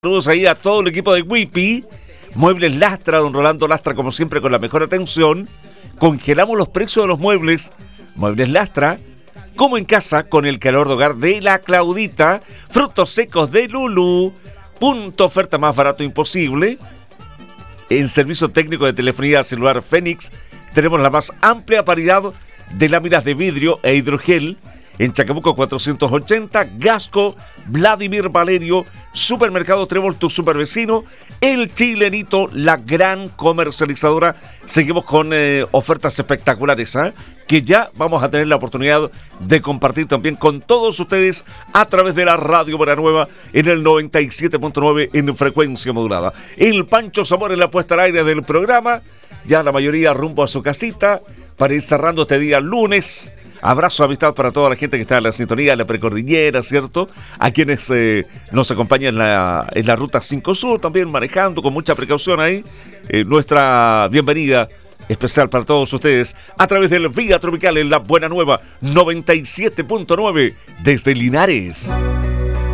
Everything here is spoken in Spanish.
Saludos ahí a todo el equipo de Wipi. Muebles Lastra, don Rolando Lastra, como siempre, con la mejor atención. Congelamos los precios de los muebles. Muebles Lastra, como en casa, con el calor de hogar de la Claudita. Frutos secos de Lulú. Punto oferta más barato imposible. En servicio técnico de telefonía celular Fénix, tenemos la más amplia variedad de láminas de vidrio e hidrogel. En Chacabuco 480, Gasco, Vladimir Valerio, Supermercado Trébol, tu supervecino, El Chilenito, la gran comercializadora. Seguimos con ofertas espectaculares, que ya vamos a tener la oportunidad de compartir también con todos ustedes a través de la Radio Buena Nueva en el 97.9 en frecuencia modulada. El Pancho Zamora en la puesta al aire del programa, ya la mayoría rumbo a su casita para ir cerrando este día lunes. Abrazo, amistad para toda la gente que está en la sintonía, en la precordillera, ¿cierto? A quienes nos acompañan en la Ruta 5 Sur, también manejando con mucha precaución ahí. Nuestra bienvenida especial para todos ustedes a través del Vía Tropical en la Buena Nueva 97.9 desde Linares.